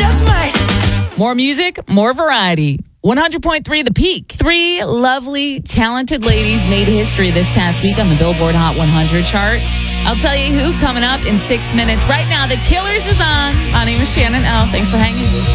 just might. More music, more variety. 100.3 The Peak. 3 lovely, talented ladies made history this past week on the Billboard Hot 100 chart. I'll tell you who coming up in 6 minutes. Right now, The Killers is on. My name is Shannon L. Thanks for hanging.